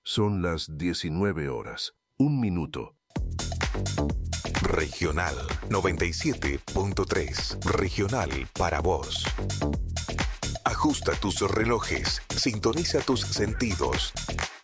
Son las 19 horas. 1 minuto. Regional 97.3. Regional para vos. Ajusta tus relojes, sintoniza tus sentidos.